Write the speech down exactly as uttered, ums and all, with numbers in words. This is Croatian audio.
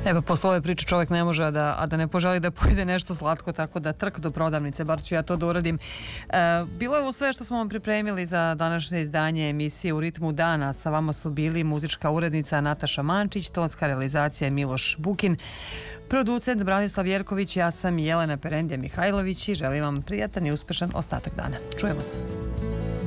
Evo, posle ove priče čovjek ne može a da, a da ne poželi da pojede nešto slatko, tako da trk do prodavnice, bar ću ja to da uradim. E, bilo je ovo sve što smo vam pripremili za današnje izdanje emisije U ritmu dana. Sa vama su bili muzička urednica Nataša Mančić, tonska realizacija Miloš Bukin, producent Branislav Jerković, ja sam Jelena Perendija Mihajlović i želim vam prijatan i uspešan ostatak dana. Čujemo se.